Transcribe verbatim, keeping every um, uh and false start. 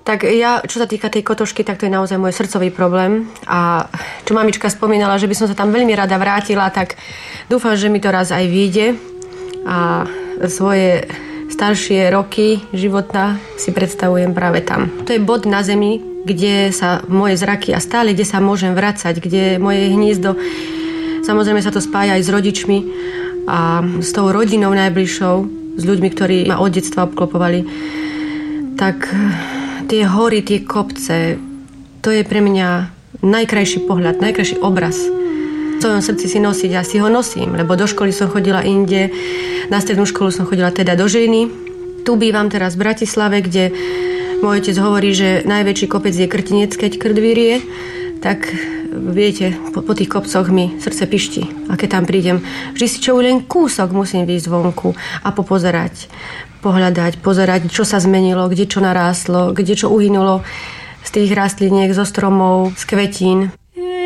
Tak ja, čo sa týka tej Kotošky, tak to je naozaj môj srdcový problém. A čo mamička spomínala, že by som sa tam veľmi rada vrátila, tak dúfam, že mi to raz aj vyjde. A svoje staršie roky životná si predstavujem práve tam. To je bod na zemi, kde sa moje zraky a stále, kde sa môžem vracať, kde moje hnízdo, samozrejme sa to spája aj s rodičmi a s tou rodinou najbližšou, s ľuďmi, ktorí ma od detstva obklopovali. Tak tie hory, tie kopce, to je pre mňa najkrajší pohľad, najkrajší obraz. V svojom srdci si nosiť, ja si ho nosím, lebo do školy som chodila inde, na strednú školu som chodila teda do Žiliny. Tu bývam teraz v Bratislave, kde môj otec hovorí, že najväčší kopec je Krtinec, keď krd vyrie, tak viete, po, po tých kopcoch mi srdce pišti. A keď tam prídem, vždy si čo len kúsok musím výjsť vonku a popozerať, pohľadať, pozerať, čo sa zmenilo, kde čo narástlo, kde čo uhynulo z tých rastliniek, zo stromov, z kvetín.